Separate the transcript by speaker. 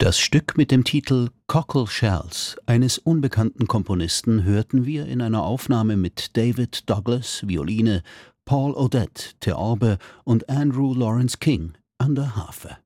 Speaker 1: Das Stück mit dem Titel »Cockle Shells« eines unbekannten Komponisten hörten wir in einer Aufnahme mit David Douglas (Violine), Paul Odette (Theorbe) und Andrew Lawrence King an der Harfe.